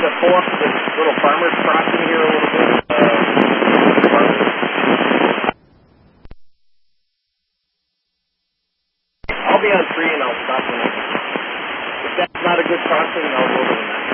to pull up to this little farmer's crossing here a little bit? I'll be on 3 and I'll stop when I can. If that's not a good crossing, I'll go to the next.